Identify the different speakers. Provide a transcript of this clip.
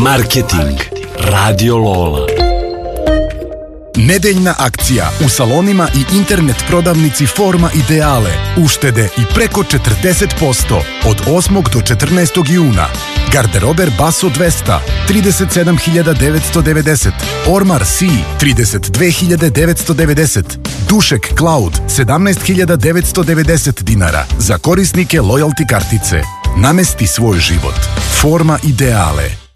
Speaker 1: Marketing Radio Lola.
Speaker 2: Nedeljna akcija u salonima i internet prodavnici Forma Ideale. Uštede i preko 40% od 8. do 14. juna. Garderober Basso 200, 37.990. Ormar C, 32.990. Dušek Cloud, 17.990 dinara. Za korisnike loyalty kartice. Namesti svoj život. Forma Ideale.